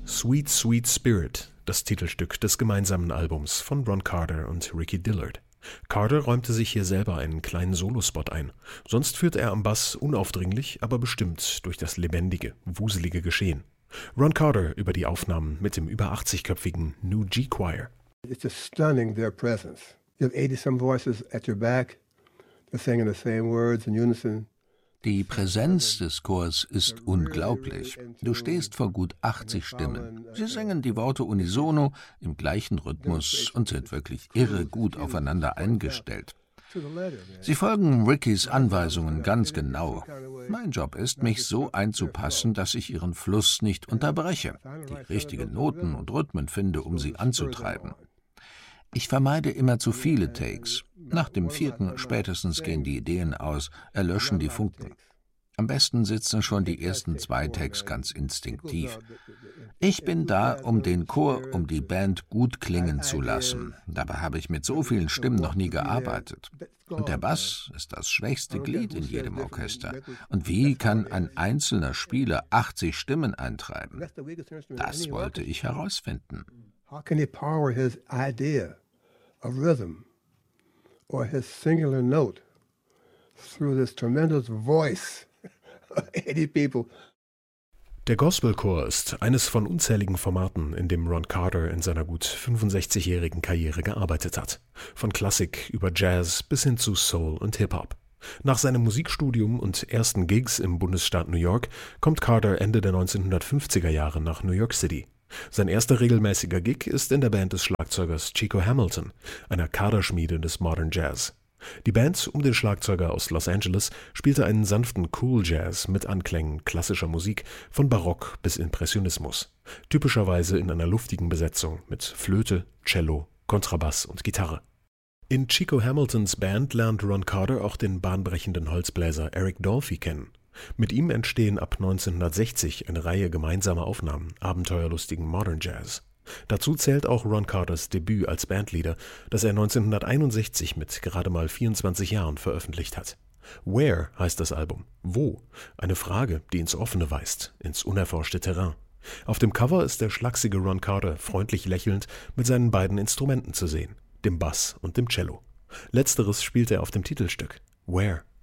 Sweet Sweet Spirit, das Titelstück des gemeinsamen Albums von Ron Carter und Ricky Dillard. Carter räumte sich hier selber einen kleinen Solospot ein. Sonst führt er am Bass unaufdringlich, aber bestimmt durch das lebendige, wuselige Geschehen. Ron Carter über die Aufnahmen mit dem über 80-köpfigen New G Choir. It's just stunning, their presence. You have 80-some voices at your back. They're singing the same words in unison. Die Präsenz des Chors ist unglaublich. Du stehst vor gut 80 Stimmen. Sie singen die Worte unisono, im gleichen Rhythmus und sind wirklich irre gut aufeinander eingestellt. Sie folgen Rickys Anweisungen ganz genau. Mein Job ist, mich so einzupassen, dass ich ihren Fluss nicht unterbreche, die richtigen Noten und Rhythmen finde, um sie anzutreiben. Ich vermeide immer zu viele Takes. Nach dem 4. spätestens gehen die Ideen aus, erlöschen die Funken. Am besten sitzen schon die ersten 2 Takes ganz instinktiv. Ich bin da, um den Chor, um die Band gut klingen zu lassen. Dabei habe ich mit so vielen Stimmen noch nie gearbeitet. Und der Bass ist das schwächste Glied in jedem Orchester. Und wie kann ein einzelner Spieler 80 Stimmen eintreiben? Das wollte ich herausfinden. How can he power his idea of rhythm or his singular note through this tremendous voice of 80 people? Der Gospelchor ist eines von unzähligen Formaten, in dem Ron Carter in seiner gut 65-jährigen Karriere gearbeitet hat. Von Klassik über Jazz bis hin zu Soul und Hip-Hop. Nach seinem Musikstudium und ersten Gigs im Bundesstaat New York kommt Carter Ende der 1950er Jahre nach New York City. Sein erster regelmäßiger Gig ist in der Band des Schlagzeugers Chico Hamilton, einer Kaderschmiede des Modern Jazz. Die Band um den Schlagzeuger aus Los Angeles spielte einen sanften Cool Jazz mit Anklängen klassischer Musik von Barock bis Impressionismus, typischerweise in einer luftigen Besetzung mit Flöte, Cello, Kontrabass und Gitarre. In Chico Hamiltons Band lernt Ron Carter auch den bahnbrechenden Holzbläser Eric Dolphy kennen. Mit ihm entstehen ab 1960 eine Reihe gemeinsamer Aufnahmen abenteuerlustigen Modern Jazz. Dazu zählt auch Ron Carters Debüt als Bandleader, das er 1961 mit gerade mal 24 Jahren veröffentlicht hat. Where heißt das Album. Wo? Eine Frage, die ins Offene weist, ins unerforschte Terrain. Auf dem Cover ist der schlachsige Ron Carter freundlich lächelnd mit seinen beiden Instrumenten zu sehen, dem Bass und dem Cello. Letzteres spielt er auf dem Titelstück. Where?